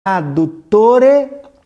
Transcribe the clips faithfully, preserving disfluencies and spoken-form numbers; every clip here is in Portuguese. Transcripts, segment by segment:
tradutore,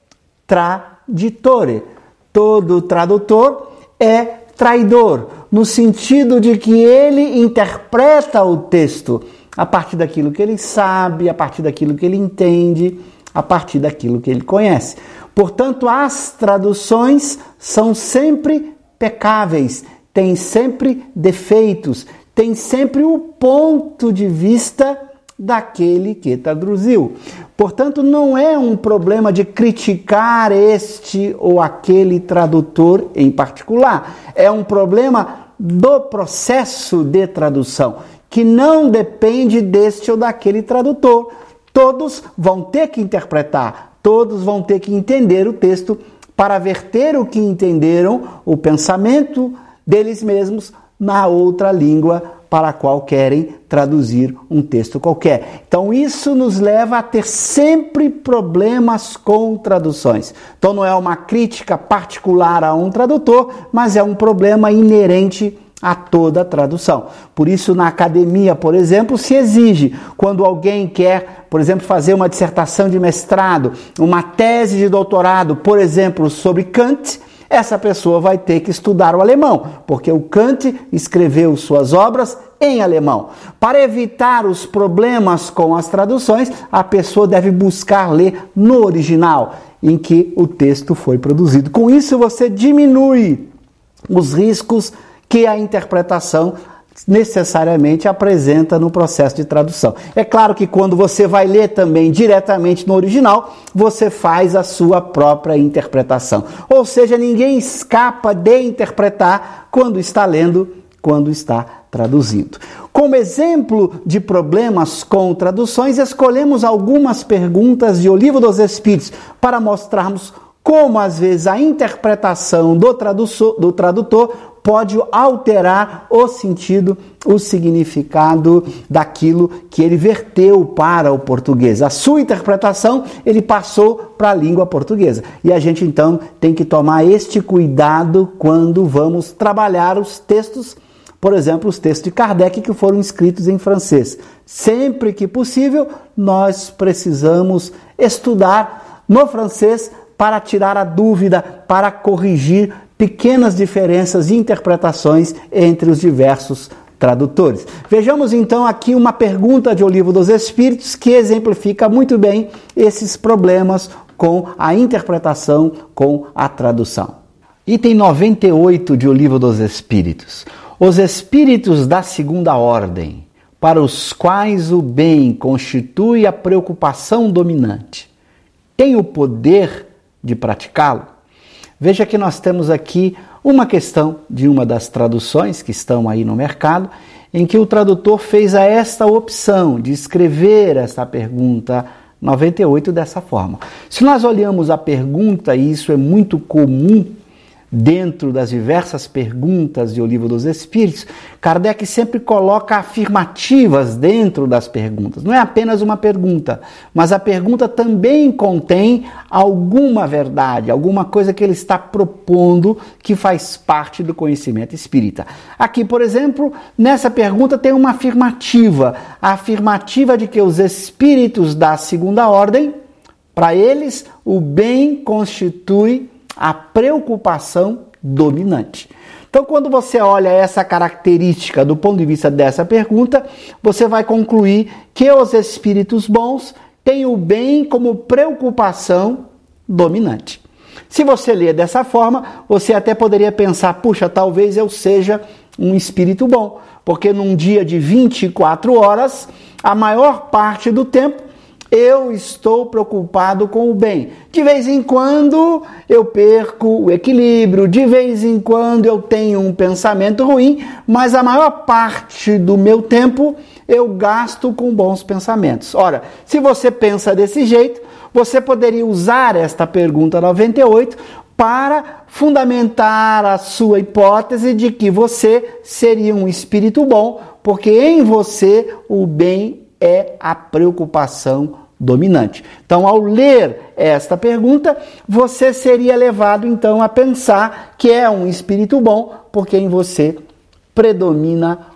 traditore. Todo tradutor é traidor, no sentido de que ele interpreta o texto a partir daquilo que ele sabe, a partir daquilo que ele entende, a partir daquilo que ele conhece. Portanto, as traduções são sempre pecáveis, têm sempre defeitos, têm sempre o ponto de vista daquele que traduziu. Portanto, não é um problema de criticar este ou aquele tradutor em particular. É um problema do processo de tradução, que não depende deste ou daquele tradutor. Todos vão ter que interpretar, todos vão ter que entender o texto para verter o que entenderam, o pensamento deles mesmos, na outra língua para a qual querem traduzir um texto qualquer. Então isso nos leva a ter sempre problemas com traduções. Então não é uma crítica particular a um tradutor, mas é um problema inerente a toda a tradução. Por isso, na academia, por exemplo, se exige, quando alguém quer, por exemplo, fazer uma dissertação de mestrado, uma tese de doutorado, por exemplo, sobre Kant, essa pessoa vai ter que estudar o alemão, porque o Kant escreveu suas obras em alemão. Para evitar os problemas com as traduções, a pessoa deve buscar ler no original em que o texto foi produzido. Com isso, você diminui os riscos que a interpretação necessariamente apresenta no processo de tradução. É claro que quando você vai ler também diretamente no original, você faz a sua própria interpretação. Ou seja, ninguém escapa de interpretar quando está lendo, quando está traduzindo. Como exemplo de problemas com traduções, escolhemos algumas perguntas de O Livro dos Espíritos para mostrarmos como, às vezes, a interpretação do tradutor, do tradutor pode alterar o sentido, o significado daquilo que ele verteu para o português. A sua interpretação ele passou para a língua portuguesa. E a gente, então, tem que tomar este cuidado quando vamos trabalhar os textos, por exemplo, os textos de Kardec que foram escritos em francês. Sempre que possível, nós precisamos estudar no francês para tirar a dúvida, para corrigir pequenas diferenças de interpretações entre os diversos tradutores. Vejamos então aqui uma pergunta de O Livro dos Espíritos que exemplifica muito bem esses problemas com a interpretação, com a tradução. Item noventa e oito de O Livro dos Espíritos. Os espíritos da segunda ordem, para os quais o bem constitui a preocupação dominante, têm o poder de praticá-lo? Veja que nós temos aqui uma questão de uma das traduções que estão aí no mercado, em que o tradutor fez a esta opção de escrever essa pergunta noventa e oito dessa forma. Se nós olhamos a pergunta, e isso é muito comum dentro das diversas perguntas de O Livro dos Espíritos, Kardec sempre coloca afirmativas dentro das perguntas. Não é apenas uma pergunta, mas a pergunta também contém alguma verdade, alguma coisa que ele está propondo que faz parte do conhecimento espírita. Aqui, por exemplo, nessa pergunta tem uma afirmativa, a afirmativa de que os espíritos da segunda ordem, para eles, o bem constitui a preocupação dominante. Então, quando você olha essa característica do ponto de vista dessa pergunta, você vai concluir que os espíritos bons têm o bem como preocupação dominante. Se você ler dessa forma, você até poderia pensar, puxa, talvez eu seja um espírito bom, porque num dia de vinte e quatro horas, a maior parte do tempo, eu estou preocupado com o bem. De vez em quando eu perco o equilíbrio, de vez em quando eu tenho um pensamento ruim, mas a maior parte do meu tempo eu gasto com bons pensamentos. Ora, se você pensa desse jeito, você poderia usar esta pergunta noventa e oito para fundamentar a sua hipótese de que você seria um espírito bom, porque em você o bem é a preocupação dominante. Então, ao ler esta pergunta, você seria levado, então, a pensar que é um espírito bom, porque em você predomina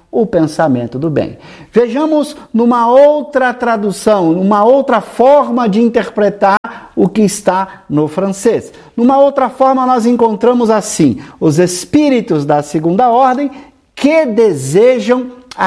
o pensamento do bem. Vejamos numa outra tradução, numa outra forma de interpretar o que está no francês. Numa outra forma nós encontramos assim: os espíritos da segunda ordem que desejam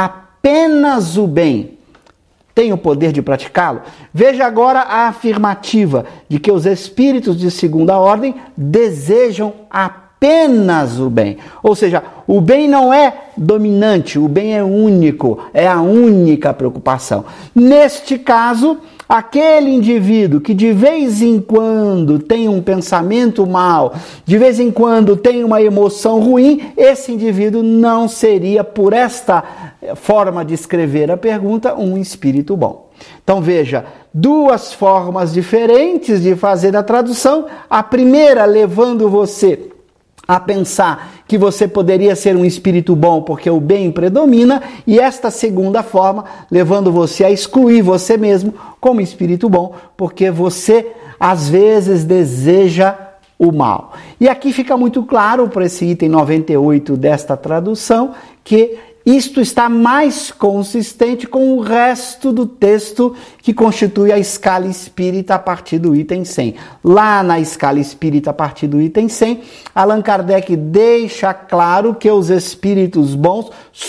apenas o bem têm o poder de praticá-lo? Veja agora a afirmativa de que os espíritos de segunda ordem desejam apenas apenas o bem. Ou seja, o bem não é dominante, o bem é único, é a única preocupação. Neste caso, aquele indivíduo que de vez em quando tem um pensamento mau, de vez em quando tem uma emoção ruim, esse indivíduo não seria, por esta forma de escrever a pergunta, um espírito bom. Então veja, duas formas diferentes de fazer a tradução. A primeira levando você a pensar que você poderia ser um espírito bom porque o bem predomina, e esta segunda forma levando você a excluir você mesmo como espírito bom porque você às vezes deseja o mal. E aqui fica muito claro para esse item noventa e oito desta tradução que isto está mais consistente com o resto do texto que constitui a escala espírita a partir do item cem. Lá na escala espírita a partir do item cem, Allan Kardec deixa claro que os espíritos bons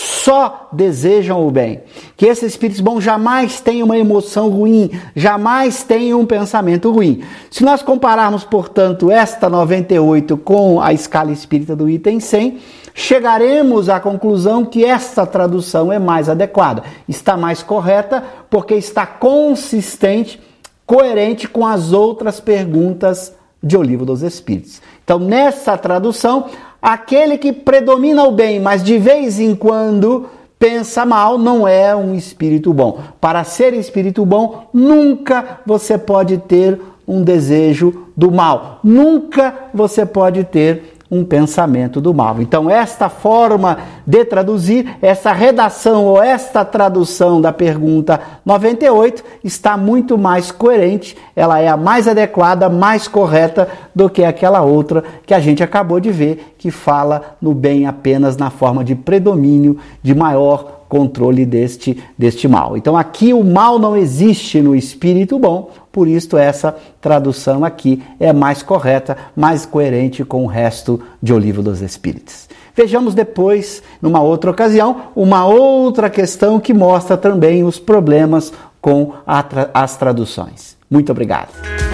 só desejam o bem. Que esses espíritos bons jamais têm uma emoção ruim, jamais têm um pensamento ruim. Se nós compararmos, portanto, esta noventa e oito com a escala espírita do item cem, chegaremos à conclusão que esta tradução é mais adequada, está mais correta, porque está consistente, coerente com as outras perguntas de O Livro dos Espíritos. Então, nessa tradução, aquele que predomina o bem, mas de vez em quando pensa mal, não é um espírito bom. Para ser espírito bom, nunca você pode ter um desejo do mal, nunca você pode ter um pensamento do mal. Então, esta forma de traduzir, essa redação ou esta tradução da pergunta noventa e oito está muito mais coerente, ela é a mais adequada, mais correta do que aquela outra que a gente acabou de ver, que fala no bem apenas na forma de predomínio, de maior controle deste, deste mal. Então aqui o mal não existe no espírito bom, por isso essa tradução aqui é mais correta, mais coerente com o resto de O Livro dos Espíritos. Vejamos depois, numa outra ocasião, uma outra questão que mostra também os problemas com a tra- as traduções. Muito obrigado.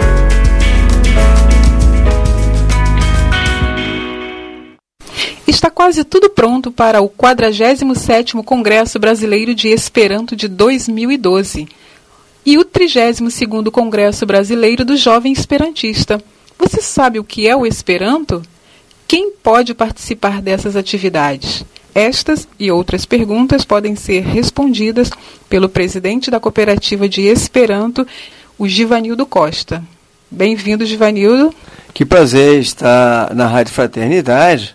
Está quase tudo pronto para o quadragésimo sétimo Congresso Brasileiro de Esperanto de dois mil e doze e o trigésimo segundo Congresso Brasileiro do Jovem Esperantista. Você sabe o que é o Esperanto? Quem pode participar dessas atividades? Estas e outras perguntas podem ser respondidas pelo presidente da Cooperativa de Esperanto, o Givanildo Costa. Bem-vindo, Givanildo. Que prazer estar na Rádio Fraternidade.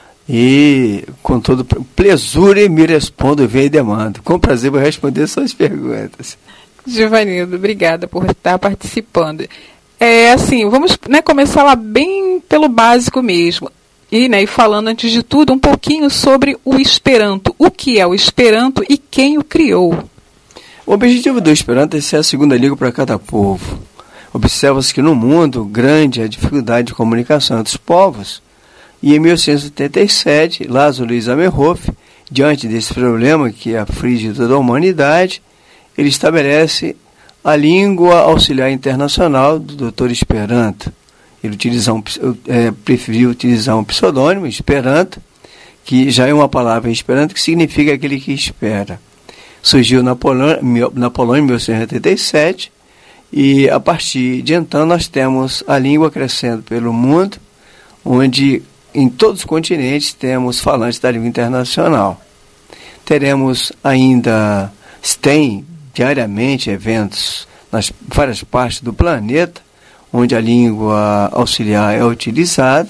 E com todo plesura me respondo, venho e demando. Com prazer vou responder suas perguntas. Givanildo, obrigada por estar participando. É assim, vamos né, começar lá bem pelo básico mesmo. E, né, e falando antes de tudo um pouquinho sobre o Esperanto. O que é o Esperanto e quem o criou? O objetivo do Esperanto é ser a segunda língua para cada povo. Observa-se que no mundo grande a dificuldade de comunicação entre os povos. E em mil oitocentos e oitenta e sete, Lázaro Luiz Zamenhof, diante desse problema que aflige toda a humanidade, ele estabelece a língua auxiliar internacional do doutor Esperanto. Ele utiliza um, é, preferiu utilizar um pseudônimo, Esperanto, que já é uma palavra em Esperanto que significa aquele que espera. Surgiu na Polônia, na Polônia em mil oitocentos e oitenta e sete, e a partir de então nós temos a língua crescendo pelo mundo, onde em todos os continentes temos falantes da língua internacional. Teremos ainda, tem diariamente eventos nas várias partes do planeta, onde a língua auxiliar é utilizada,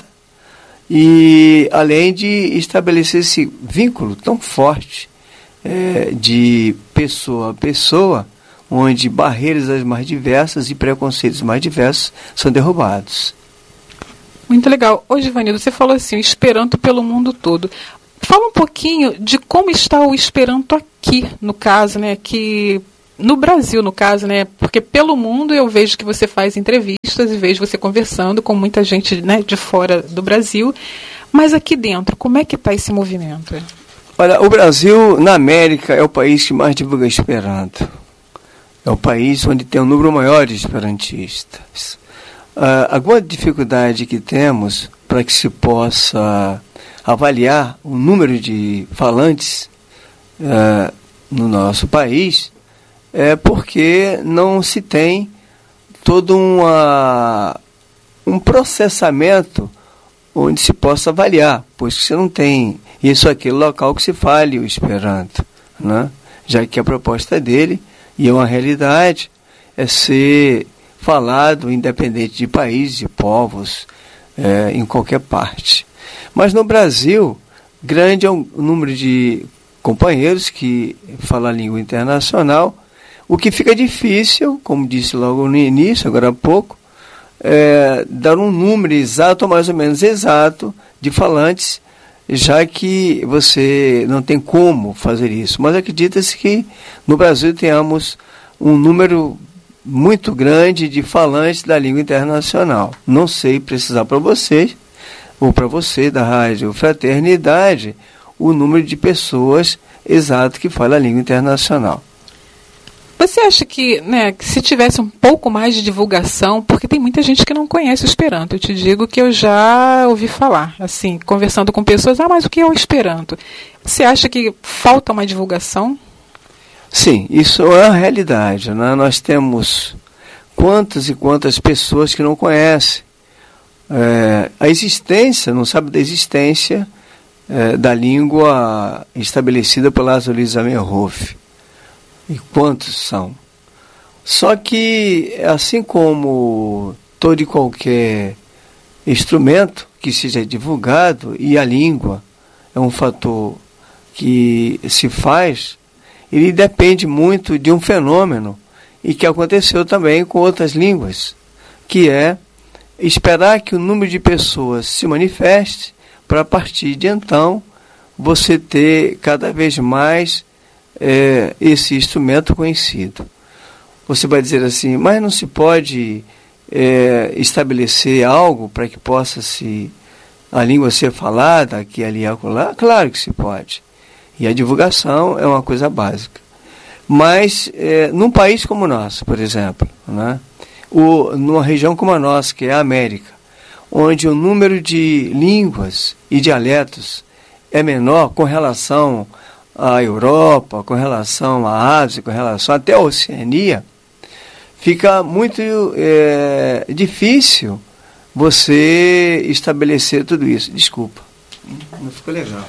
e além de estabelecer esse vínculo tão forte é, de pessoa a pessoa, onde barreiras as mais diversas e preconceitos mais diversos são derrubados. Muito legal. Ô, Givanildo, você falou assim, Esperanto pelo mundo todo. fala um pouquinho de como está o Esperanto aqui, no caso, né, que no Brasil, no caso, né, porque pelo mundo eu vejo que você faz entrevistas e vejo você conversando com muita gente, né, de fora do Brasil, mas aqui dentro, como é que está esse movimento? Olha, o Brasil, na América, é o país que mais divulga Esperanto. É o país onde tem um número maior de esperantistas. Uh, alguma dificuldade que temos para que se possa avaliar o número de falantes uh, no nosso país é porque não se tem todo uma, um processamento onde se possa avaliar, pois você não tem isso aquele local que se fale o Esperanto, né? Já que a proposta dele, e é uma realidade, é ser falado independente de países, de povos, é, em qualquer parte. Mas no Brasil, grande é o número de companheiros que falam a língua internacional, o que fica difícil, como disse logo no início, agora há pouco, é, dar um número exato, ou mais ou menos exato, de falantes, já que você não tem como fazer isso. Mas acredita-se que no Brasil tenhamos um número muito grande de falantes da língua internacional. Não sei precisar para vocês, ou para você da Rádio Fraternidade, o número de pessoas exato que falam a língua internacional. Você acha que, né, que se tivesse um pouco mais de divulgação, porque tem muita gente que não conhece o Esperanto, eu te digo que eu já ouvi falar, assim, conversando com pessoas, ah, mas o que é o Esperanto? Você acha que falta uma divulgação? Sim, isso é a realidade, né? Nós temos quantas e quantas pessoas que não conhecem é, a existência, não sabe da existência é, da língua estabelecida por Lázaro Luiz Zamenhof. E quantos são? Só que, assim como todo e qualquer instrumento que seja divulgado, e a língua é um fator que se faz, ele depende muito de um fenômeno, e que aconteceu também com outras línguas, que é esperar que o número de pessoas se manifeste, para a partir de então você ter cada vez mais É, esse instrumento conhecido. Você vai dizer assim, mas não se pode é, estabelecer algo para que possa se a língua ser falada aqui, ali, acolá? Claro que se pode. E a divulgação é uma coisa básica. Mas é, num país como o nosso, por exemplo, né, ou numa região como a nossa, que é a América, onde o número de línguas e dialetos é menor com relação à Europa, com relação à Ásia, com relação até à Oceania, fica muito é, difícil você estabelecer tudo isso. Desculpa, não ficou legal.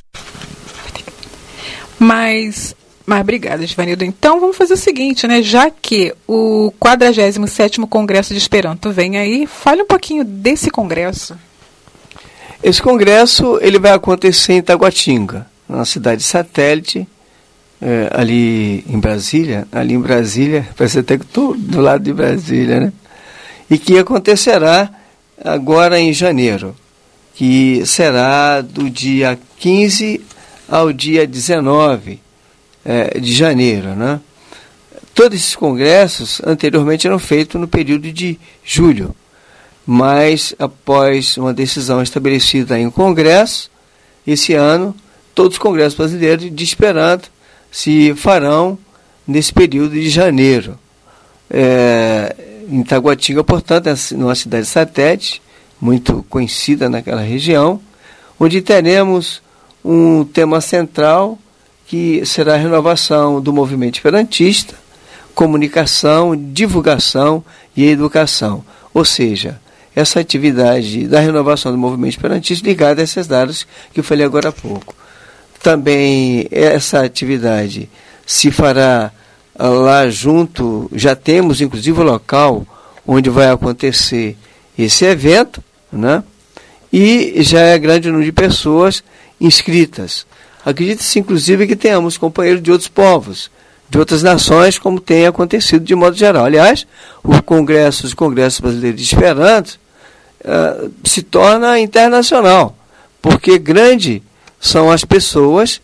Mas, mas obrigada, Givanildo. Então vamos fazer o seguinte, né? Já que o quadragésimo sétimo Congresso de Esperanto vem aí, fale um pouquinho desse congresso. Esse congresso ele vai acontecer em Taguatinga, na cidade satélite, é, ali em Brasília, ali em Brasília, parece até que estou do lado de Brasília, né? E que acontecerá agora em janeiro, que será do dia quinze ao dia dezenove é, de janeiro, né? Todos esses congressos anteriormente eram feitos no período de julho, mas após uma decisão estabelecida em congresso, esse ano todos os congressos brasileiros de Esperanto se farão nesse período de janeiro. É, em Taguatinga, portanto, é uma cidade satélite, muito conhecida naquela região, onde teremos um tema central que será a renovação do movimento esperantista, comunicação, divulgação e educação. Ou seja, essa atividade da renovação do movimento esperantista ligada a esses dados que eu falei agora há pouco. Também essa atividade se fará lá junto, já temos inclusive o local onde vai acontecer esse evento, né? E já é grande número de pessoas inscritas. Acredita-se inclusive que tenhamos companheiros de outros povos, de outras nações, como tem acontecido de modo geral. Aliás, o Congresso, os Congressos Brasileiros de Esperanto uh, se torna internacional, porque grande são as pessoas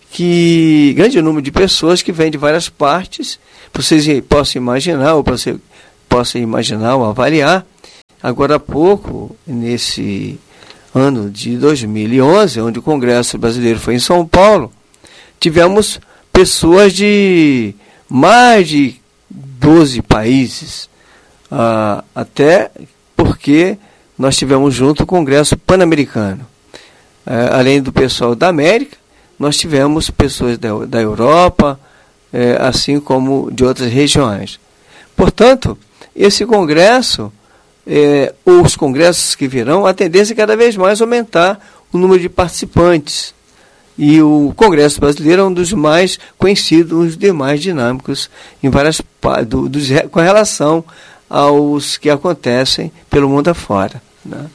que, grande número de pessoas que vêm de várias partes, vocês possam imaginar, ou você possa imaginar ou avaliar. Agora há pouco, nesse ano de dois mil e onze, onde o Congresso Brasileiro foi em São Paulo, tivemos pessoas de mais de doze países, ah, até porque nós tivemos junto o Congresso Pan-Americano. Ah, além do pessoal da América, nós tivemos pessoas da, da Europa, eh, assim como de outras regiões. Portanto, esse congresso, eh, ou os congressos que virão, a tendência é cada vez mais aumentar o número de participantes. E o Congresso Brasileiro é um dos mais conhecidos, um dos mais dinâmicos em várias, do, dos, com relação aos que acontecem pelo mundo afora, né?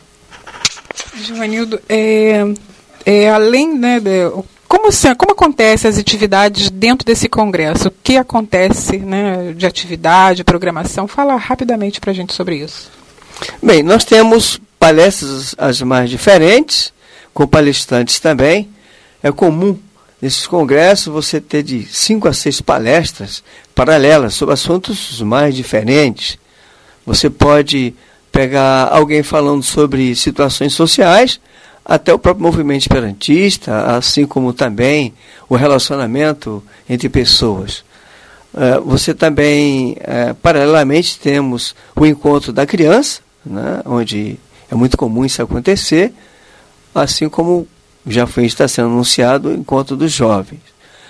Givanildo, é, é, além, né, de, como, se, como acontecem as atividades dentro desse congresso? O que acontece, né, de atividade, programação? Fala rapidamente para a gente sobre isso. Bem, nós temos palestras as mais diferentes, com palestrantes também. É comum nesses congressos você ter de cinco a seis palestras paralelas sobre assuntos mais diferentes. Você pode pegar alguém falando sobre situações sociais, até o próprio movimento esperantista, assim como também o relacionamento entre pessoas. Uh, você também, uh, paralelamente, temos o encontro da criança, né, onde é muito comum isso acontecer, assim como já foi, está sendo anunciado o encontro dos jovens.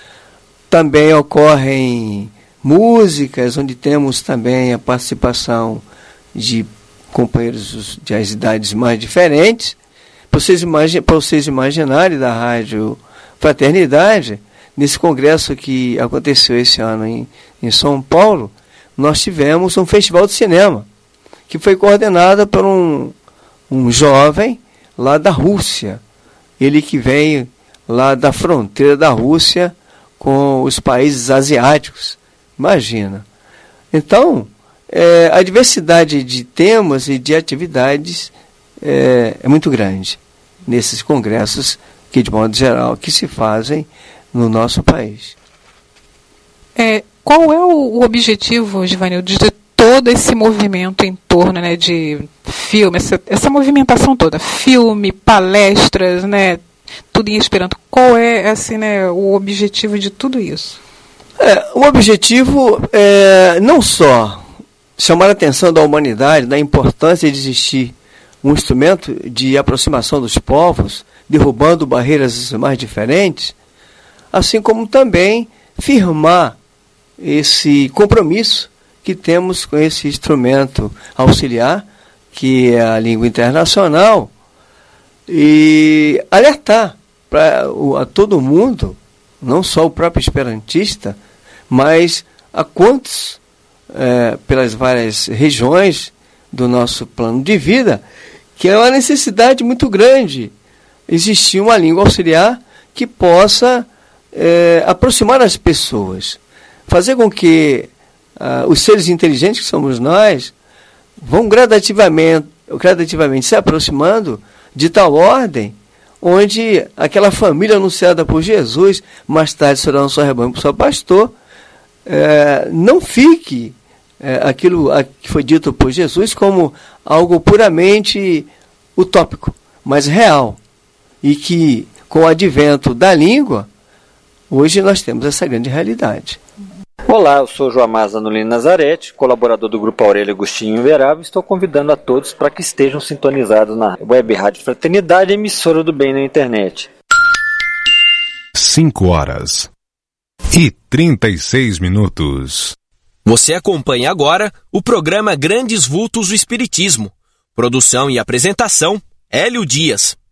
Também ocorrem músicas, onde temos também a participação de companheiros de as idades mais diferentes. Para vocês, imagi- para vocês imaginarem da Rádio Fraternidade, nesse congresso que aconteceu esse ano em, em São Paulo, nós tivemos um festival de cinema, que foi coordenado por um, um jovem lá da Rússia. Ele que vem lá da fronteira da Rússia com os países asiáticos. Imagina. Então, é, a diversidade de temas e de atividades é, é muito grande nesses congressos que, de modo geral, que se fazem no nosso país. É, qual é o, o objetivo, Givanildo, de todo esse movimento em torno, né, de filme, essa, essa movimentação toda, filme, palestras, né, tudo em Esperanto? Qual é, assim, né, o objetivo de tudo isso? É, o objetivo é não só chamar a atenção da humanidade da importância de existir um instrumento de aproximação dos povos, derrubando barreiras mais diferentes, assim como também firmar esse compromisso que temos com esse instrumento auxiliar, que é a língua internacional, e alertar para a todo mundo, não só o próprio esperantista, mas a quantos, é, pelas várias regiões do nosso plano de vida, que é uma necessidade muito grande existir uma língua auxiliar que possa é, aproximar as pessoas, fazer com que uh, os seres inteligentes que somos nós vão gradativamente, gradativamente se aproximando de tal ordem onde aquela família anunciada por Jesus, mais tarde será um só rebanho por seu pastor, é, não fique é, aquilo a, que foi dito por Jesus como algo puramente utópico, mas real. E que, com o advento da língua, hoje nós temos essa grande realidade. Olá, eu sou Joamás Anulino Nazarete, colaborador do Grupo Aurélio Agostinho Verável. Estou convidando a todos para que estejam sintonizados na Web Rádio Fraternidade, emissora do bem na internet. cinco horas e trinta e seis minutos. Você acompanha agora o programa Grandes Vultos do Espiritismo. Produção e apresentação, Hélio Dias.